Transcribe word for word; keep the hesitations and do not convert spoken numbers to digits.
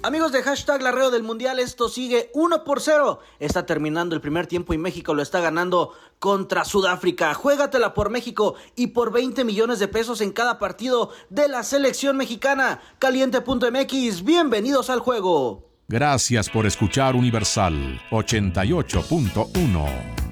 Amigos de hashtag Larreo del Mundial, esto sigue uno por cero. Está terminando el primer tiempo y México lo está ganando contra Sudáfrica. Juégatela por México y por veinte millones de pesos en cada partido de la selección mexicana. Caliente punto m x, bienvenidos al juego. Gracias por escuchar Universal ochenta y ocho punto uno.